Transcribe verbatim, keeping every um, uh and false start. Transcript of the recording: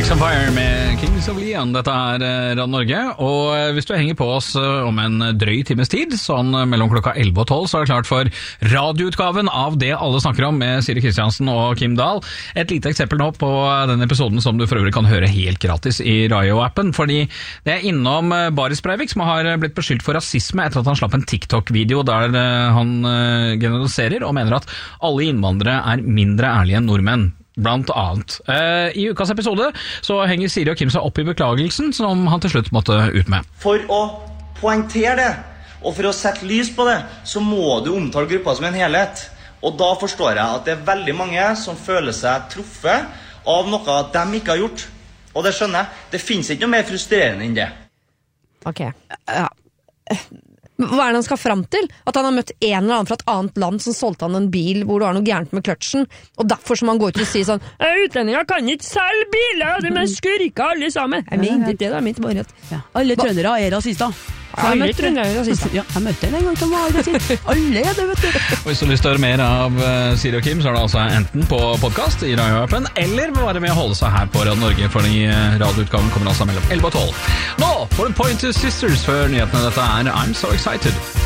Sex on Fire med Kings of Leon. Dette er Radio Norge, og hvis du henger på oss om en drøy times tid, sånn mellom klokka elleve og tolv, så er det klart for radioutgaven av Det alle snakker om med Siri Kristiansen og Kim Dahl. Et lite eksempel nå på den episoden som du for øvrig kan høre helt gratis i Radio-appen, fordi det er innom Baris Breivik som har blitt beskyldt for rasisme etter at han slapp en TikTok-video der han generaliserer og mener at alle innvandrere er mindre ærlige enn nordmenn. Blant annet. Uh, I ukas episode så henger Siri og Kim seg opp i beklagelsen som han til slutt måtte ut med. For å poengtere det, og for å sette lys på det, så må du omtale gruppa som en helhet. Og da forstår jeg at det er veldig mange som føler seg truffet av noe de ikke har gjort. Og det skjønner jeg. Det finnes ikke noe mer frustrerende enn det. Ok. Ja. Hva er det han skal frem til? At han har møtt en eller annen fra et annet land som solgte han en bil hvor det var noe gærent med kløtsjen, og derfor som han går ut og sier sånn «Utlendinger kan ikke selge biler, de er skurker alle sammen!» Jeg mente ikke det, det er mitt bare rett. Ja. Alle trøndere er rasister. Alle trøndere er rasister. Ja, jeg møtte en gang som var rasist. Alle er det, vet du. Og hvis du har lyst til å høre mer av Siri og Kim, så er det altså enten på podcast i Radio-appen, eller bare med å holde seg her på Radio Norge, fordi radioutgaven kommer altså mellom elleve og tolv. Nå får du Pointer Sisters før nyhetene. Dette er I'm So Excited.